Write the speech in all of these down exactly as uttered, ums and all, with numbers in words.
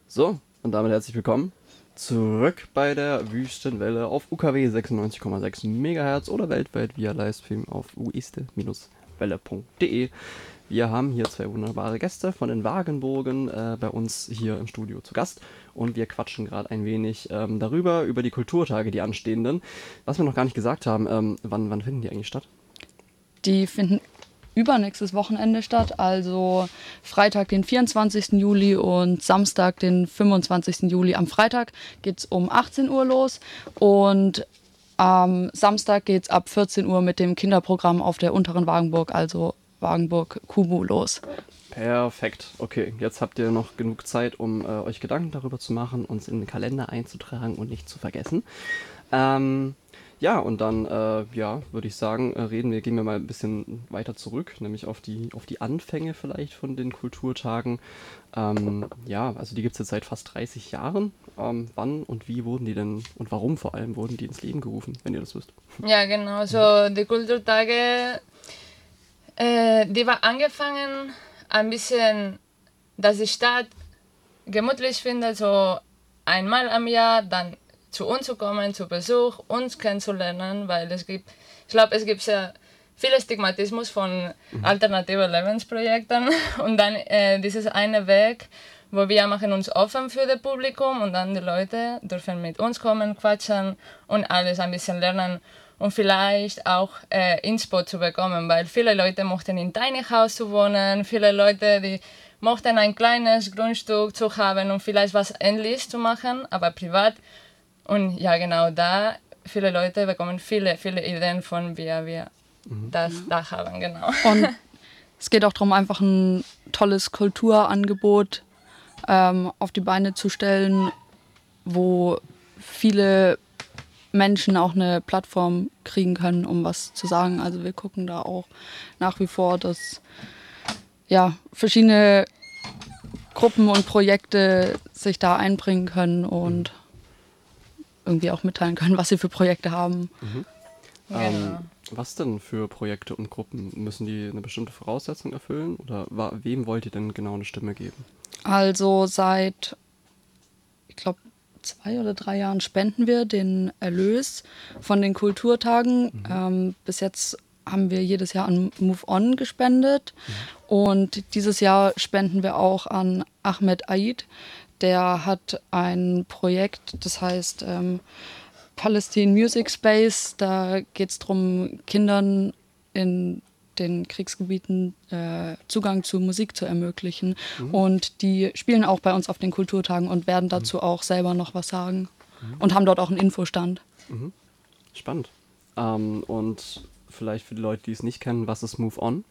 So, und damit herzlich willkommen zurück bei der Wüstenwelle auf U K W sechsundneunzig Komma sechs Megahertz oder weltweit via Livestream auf uiste Welle punkt de. Wir haben hier zwei wunderbare Gäste von den Wagenburgen äh, bei uns hier im Studio zu Gast und wir quatschen gerade ein wenig ähm, darüber, über die Kulturtage, die anstehenden. Was wir noch gar nicht gesagt haben, ähm, wann, wann finden die eigentlich statt? Die finden übernächstes Wochenende statt, also Freitag, den vierundzwanzigsten Juli und Samstag, den fünfundzwanzigsten Juli. Am Freitag geht es um achtzehn Uhr los und am Samstag geht es ab vierzehn Uhr mit dem Kinderprogramm auf der unteren Wagenburg, also Wagenburg Kubu, los. Perfekt. Okay, jetzt habt ihr noch genug Zeit, um äh, euch Gedanken darüber zu machen, uns in den Kalender einzutragen und nicht zu vergessen. Ähm, ja, und dann, äh, ja, würde ich sagen, äh, reden wir, gehen wir mal ein bisschen weiter zurück, nämlich auf die, auf die Anfänge vielleicht von den Kulturtagen. Ähm, ja, also die gibt es jetzt seit fast dreißig Jahren. Ähm, wann und wie wurden die denn und warum vor allem wurden die ins Leben gerufen, wenn ihr das wisst? Ja, genau. So die Kulturtage, äh, die war angefangen ein bisschen, dass die Stadt gemütlich findet, so einmal am Jahr dann zu uns zu kommen, zu Besuch, uns kennenzulernen, weil es gibt, ich glaube, es gibt sehr viel Stigmatismus von alternativen Lebensprojekten und dann äh, dieses eine Weg, wo wir machen uns offen für das Publikum und dann die Leute dürfen mit uns kommen, quatschen und alles ein bisschen lernen und vielleicht auch äh, Inspo zu bekommen, weil viele Leute mochten in Tiny House zu wohnen, viele Leute, die mochten ein kleines Grundstück zu haben und vielleicht was Ähnliches zu machen, aber privat. Und ja, genau da, viele Leute bekommen viele, viele Ideen von, wie wir mhm. das da haben, genau. Und es geht auch darum, einfach ein tolles Kulturangebot ähm, auf die Beine zu stellen, wo viele Menschen auch eine Plattform kriegen können, um was zu sagen. Also wir gucken da auch nach wie vor, dass ja, verschiedene Gruppen und Projekte sich da einbringen können und irgendwie auch mitteilen können, was sie für Projekte haben. Mhm. Genau. Ähm, was denn für Projekte und Gruppen? Müssen die eine bestimmte Voraussetzung erfüllen oder wa- wem wollt ihr denn genau eine Stimme geben? Also seit, ich glaube, zwei oder drei Jahren spenden wir den Erlös von den Kulturtagen. Mhm. Ähm, bis jetzt haben wir jedes Jahr an Move On gespendet mhm. und dieses Jahr spenden wir auch an Ahmed Aid. Der hat ein Projekt, das heißt ähm, Palestine Music Space. Da geht es darum, Kindern in den Kriegsgebieten äh, Zugang zu Musik zu ermöglichen. Mhm. Und die spielen auch bei uns auf den Kulturtagen und werden dazu mhm. auch selber noch was sagen. Mhm. Und haben dort auch einen Infostand. Mhm. Spannend. Ähm, und vielleicht für die Leute, die es nicht kennen, was ist Move On?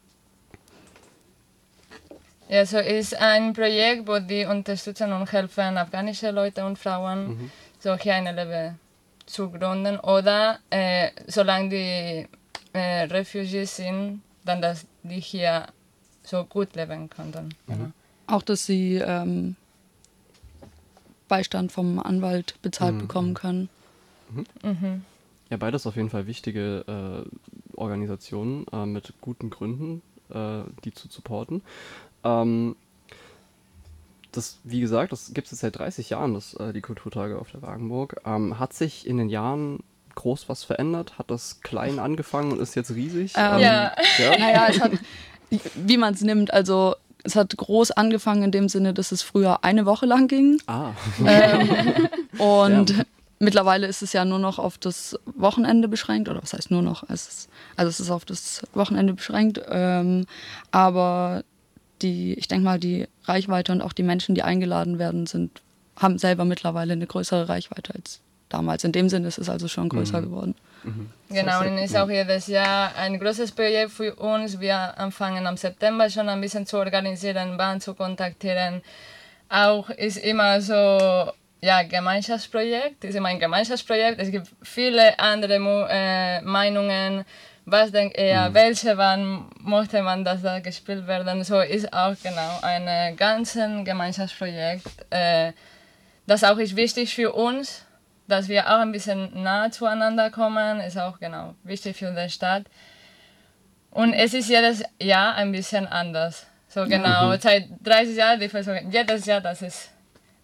Ja, so ist ein Projekt, wo die unterstützen und helfen afghanische Leute und Frauen, mhm. so hier ein Leben zu gründen. Oder äh, solange die äh, Refugees sind, dann dass die hier so gut leben könnten. Mhm. Genau. Auch, dass sie ähm, Beistand vom Anwalt bezahlt mhm. bekommen können. Mhm. Mhm. Ja, beides auf jeden Fall wichtige äh, Organisationen äh, mit guten Gründen, äh, die zu supporten. Ähm, das, wie gesagt, das gibt es seit dreißig Jahren, das, äh, die Kulturtage auf der Wagenburg. Ähm, hat sich in den Jahren groß was verändert? Hat das klein angefangen und ist jetzt riesig? Ähm, ähm, ja. ja. Naja, es hat, wie man es nimmt, also es hat groß angefangen in dem Sinne, dass es früher eine Woche lang ging. Ah. Ähm, und ja. Mittlerweile ist es ja nur noch auf das Wochenende beschränkt, oder was heißt nur noch? Es ist, also es ist auf das Wochenende beschränkt, ähm, aber die, ich denke mal, die Reichweite und auch die Menschen, die eingeladen werden, sind, haben selber mittlerweile eine größere Reichweite als damals. In dem Sinne ist es also schon größer mhm. geworden. Mhm. Genau, und es ist auch jedes Jahr ein großes Projekt für uns. Wir anfangen am September schon ein bisschen zu organisieren, Bahn zu kontaktieren. Auch ist immer so, ja, Gemeinschaftsprojekt, ist immer ein Gemeinschaftsprojekt. Es gibt viele andere äh, Meinungen. Was denkt er, mhm. welche Bahn möchte man, dass da gespielt werden? So ist auch genau ein ganzes Gemeinschaftsprojekt. Äh, das auch ist wichtig für uns, dass wir auch ein bisschen nah zueinander kommen, ist auch genau wichtig für die Stadt. Und es ist jedes Jahr ein bisschen anders. So genau, mhm. seit dreißig Jahren, jedes Jahr, dass es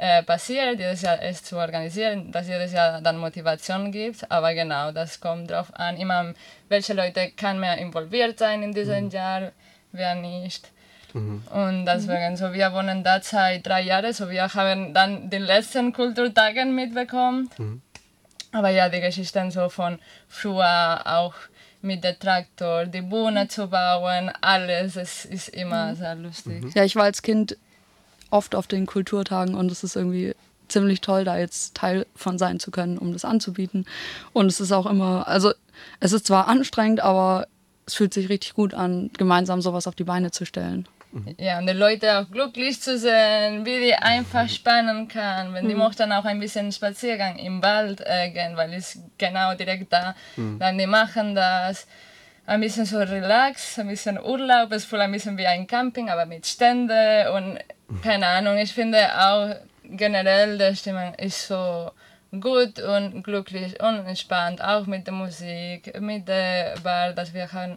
äh, passiert, jedes Jahr es zu organisieren, dass jedes Jahr dann Motivation gibt. Aber genau, das kommt drauf an, immer welche Leute kann mehr involviert sein in diesem mhm. Jahr, wer nicht. Mhm. Und deswegen, so wir wohnen da seit drei Jahren, so wir haben dann die letzten Kulturtage mitbekommen. Mhm. Aber ja, die Geschichten so von früher auch mit dem Traktor, die Bühne zu bauen, alles, es ist immer mhm. sehr lustig. Ja, ich war als Kind oft auf den Kulturtagen und es ist irgendwie ziemlich toll, da jetzt Teil von sein zu können, um das anzubieten. Und es ist auch immer, also es ist zwar anstrengend, aber es fühlt sich richtig gut an, gemeinsam sowas auf die Beine zu stellen. Ja, und die Leute auch glücklich zu sehen, wie die einfach spannen kann, wenn die mhm. möchten auch ein bisschen Spaziergang im Wald äh, gehen, weil es genau direkt da, mhm. dann die machen das. Ein bisschen so relax, ein bisschen Urlaub, es fühlt ein bisschen wie ein Camping, aber mit Stände und keine Ahnung, ich finde auch generell die Stimmung ist so gut und glücklich und entspannt, auch mit der Musik, mit der Bar, dass wir haben.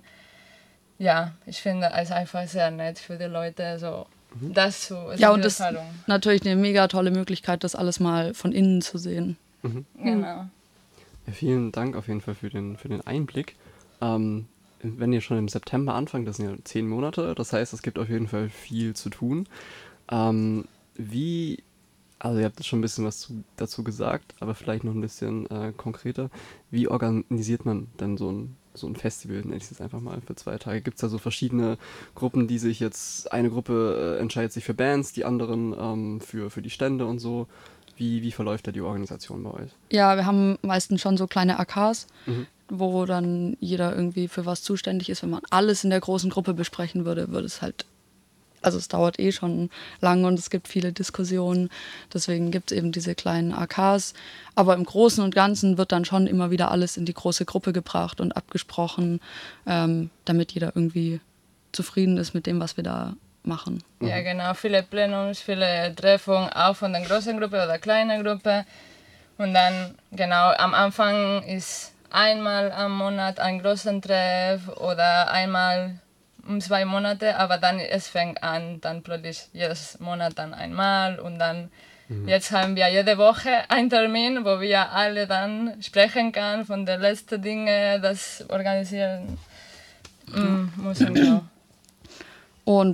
Ja, ich finde es einfach sehr nett für die Leute, so mhm. das zu Ja, und das ist natürlich eine mega tolle Möglichkeit, das alles mal von innen zu sehen. Mhm. Genau. Ja, vielen Dank auf jeden Fall für den, für den Einblick. Ähm, wenn ihr schon im September anfangt, das sind ja zehn Monate, das heißt, es gibt auf jeden Fall viel zu tun. Ähm, wie, also ihr habt jetzt schon ein bisschen was zu, dazu gesagt, aber vielleicht noch ein bisschen äh, konkreter. Wie organisiert man denn so ein, so ein Festival, nenne ich es jetzt einfach mal, für zwei Tage? Gibt es da so verschiedene Gruppen, die sich jetzt, eine Gruppe äh, entscheidet sich für Bands, die anderen ähm, für, für die Stände und so. Wie, wie verläuft da die Organisation bei euch? Ja, wir haben meistens schon so kleine A Ks, mhm. wo dann jeder irgendwie für was zuständig ist. Wenn man alles in der großen Gruppe besprechen würde, würde es halt, also es dauert eh schon lang und es gibt viele Diskussionen. Deswegen gibt es eben diese kleinen A Ks. Aber im Großen und Ganzen wird dann schon immer wieder alles in die große Gruppe gebracht und abgesprochen, ähm, damit jeder irgendwie zufrieden ist mit dem, was wir da machen. Ja, genau. Viele Plenums, viele Treffen, auch von der großen Gruppe oder kleinen Gruppe. Und dann, genau, am Anfang ist einmal am Monat ein großer Treff oder einmal um zwei Monate, aber dann es fängt an, dann plötzlich jedes Monat dann einmal und dann mhm. jetzt haben wir jede Woche einen Termin, wo wir alle dann sprechen können von den letzten Dingen, das organisieren mhm. müssen wir. Und